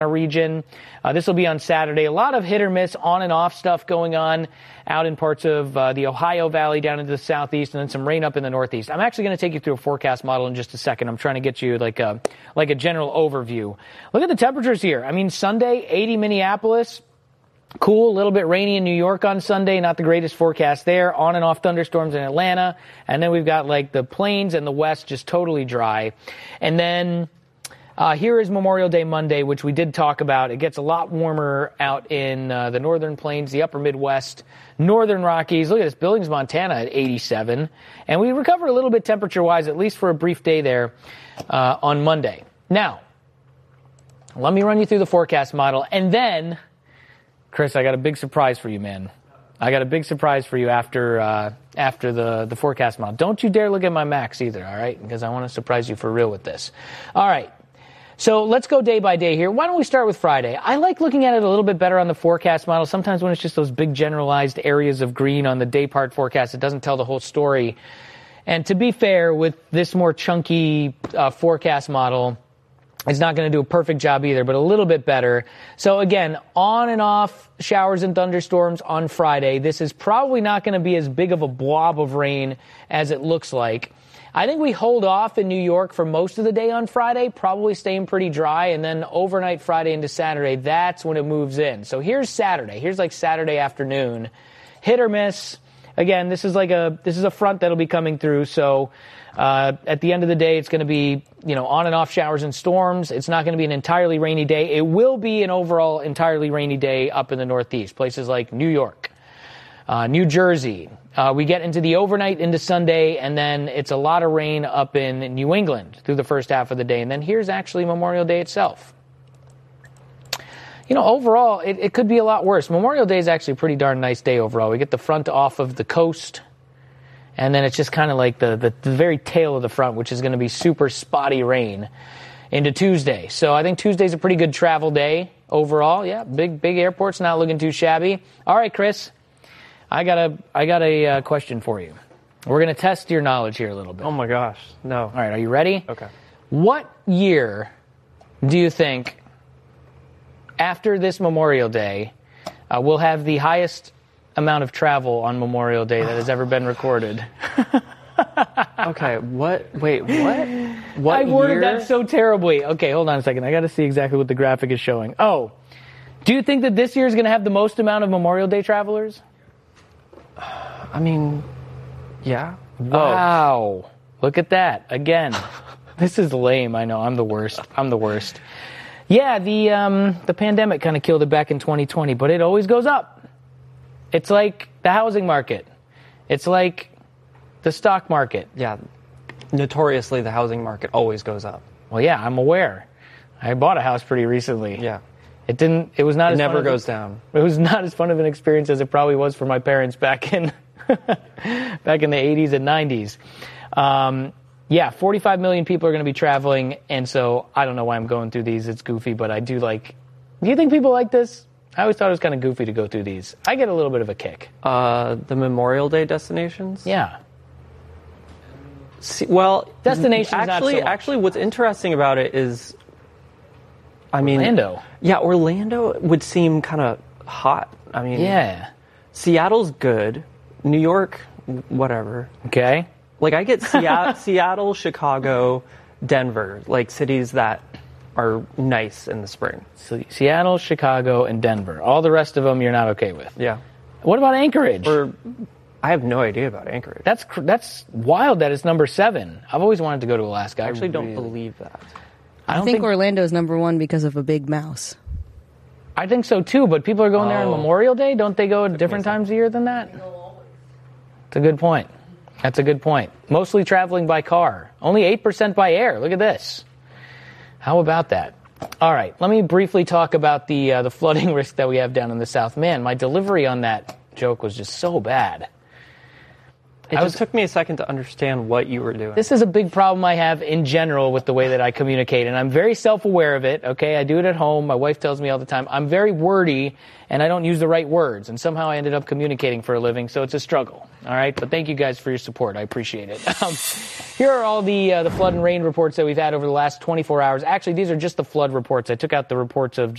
region. This will be on Saturday. A lot of hit or miss on and off stuff going on out in parts of the Ohio Valley down into the southeast, and then some rain up in the northeast. I'm actually going to take you through a forecast model in just a second. I'm trying to get you like a general overview. Look at the temperatures here. I mean, Sunday, 80 Minneapolis. Cool, a little bit rainy in New York on Sunday. Not the greatest forecast there. On and off thunderstorms in Atlanta. And then we've got like the plains and the west just totally dry. And then here is Memorial Day Monday, which we did talk about. It gets a lot warmer out in the northern plains, the upper Midwest, northern Rockies. Look at this, Billings, Montana at 87. And we recover a little bit temperature-wise, at least for a brief day there on Monday. Now, let me run you through the forecast model. And then, Chris, I got a big surprise for you, man. I got a big surprise for you after the forecast model. Don't you dare look at my Macs either, all right? Because I want to surprise you for real with this. All right. So let's go day by day here. Why don't we start with Friday? I like looking at it a little bit better on the forecast model. Sometimes when it's just those big generalized areas of green on the day part forecast, it doesn't tell the whole story. And to be fair, with this more chunky forecast model, it's not going to do a perfect job either, but a little bit better. So again, on and off showers and thunderstorms on Friday. This is probably not going to be as big of a blob of rain as it looks like. I think we hold off in New York for most of the day on Friday, probably staying pretty dry, and then overnight Friday into Saturday, that's when it moves in. So here's Saturday. Here's like Saturday afternoon. Hit or miss. Again, this is a front that'll be coming through, so at the end of the day, it's going to be, on and off showers and storms. It's not going to be an entirely rainy day. It will be an overall entirely rainy day up in the Northeast, places like New York, New Jersey. We get into the overnight into Sunday, and then it's a lot of rain up in New England through the first half of the day. And then here's actually Memorial Day itself. Overall, it could be a lot worse. Memorial Day is actually a pretty darn nice day overall. We get the front off of the coast, and then it's just kind of like the very tail of the front, which is going to be super spotty rain into Tuesday. So I think Tuesday's a pretty good travel day overall. Yeah, big airport's not looking too shabby. All right, Chris, I got a question for you. We're going to test your knowledge here a little bit. Oh my gosh, no. All right, are you ready? Okay. What year do you think, after this Memorial Day, we'll have the highest amount of travel on Memorial Day that has ever been recorded? Okay, what? Wait, what? What I worded year? that so terribly. Okay, hold on a second. I got to see exactly what the graphic is showing. Oh, do you think that this year is going to have the most amount of Memorial Day travelers? I mean, yeah. Wow. Oh. Look at that. Again, this is lame. I know. I'm the worst. Yeah, the pandemic kind of killed it back in 2020, but it always goes up. It's like the housing market. It's like the stock market. Yeah. Notoriously, the housing market always goes up. Well, yeah, I'm aware. I bought a house pretty recently. Yeah. It never goes down. It was not as fun of an experience as it probably was for my parents back in the 80s and 90s. Yeah, 45 million people are going to be traveling, and so I don't know why I'm going through these. It's goofy, but I do like... Do you think people like this? I always thought it was kind of goofy to go through these. I get a little bit of a kick. The Memorial Day destinations? Yeah. Destinations not so much. Actually, what's interesting about it is... Orlando. Yeah, Orlando would seem kind of hot. Yeah. Seattle's good. New York, whatever. Okay. Like, I get Seattle, Chicago, Denver, like cities that are nice in the spring. So Seattle, Chicago, and Denver. All the rest of them you're not okay with. Yeah. What about Anchorage? I have no idea about Anchorage. That's wild that it's number 7. I've always wanted to go to Alaska. I actually don't believe that. I think Orlando is number 1 because of a big mouse. I think so too, but people are going there on Memorial Day. Don't they go at different times a year than that? It's a good point. That's a good point. Mostly traveling by car. Only 8% by air. Look at this. How about that? All right, let me briefly talk about the flooding risk that we have down in the south. Man, my delivery on that joke was just so bad. It just took me a second to understand what you were doing. This is a big problem I have in general with the way that I communicate, and I'm very self-aware of it, okay? I do it at home. My wife tells me all the time. I'm very wordy, and I don't use the right words, and somehow I ended up communicating for a living, so it's a struggle, all right? But thank you guys for your support. I appreciate it. Here are all the flood and rain reports that we've had over the last 24 hours. Actually, these are just the flood reports. I took out the reports of